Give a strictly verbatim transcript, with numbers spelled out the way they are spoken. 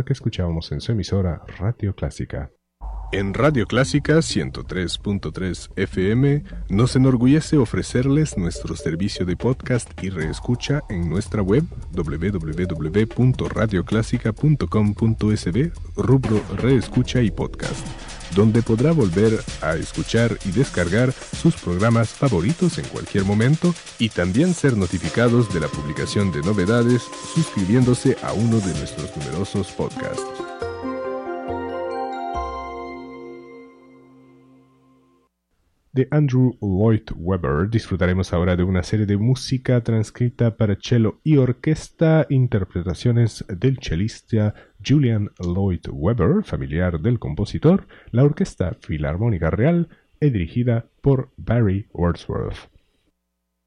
que escuchábamos en su emisora Radio Clásica. En Radio Clásica ciento tres punto tres F M nos enorgullece ofrecerles nuestro servicio de podcast y reescucha en nuestra web doble u doble u doble u punto radio clásica punto com punto es be, rubro Reescucha y Podcast, donde podrá volver a escuchar y descargar sus programas favoritos en cualquier momento y también ser notificados de la publicación de novedades suscribiéndose a uno de nuestros numerosos podcasts. De Andrew Lloyd Webber disfrutaremos ahora de una serie de música transcrita para cello y orquesta, interpretaciones del chelista Julian Lloyd Webber, familiar del compositor, la Orquesta Filarmónica Real y dirigida por Barry Wordsworth.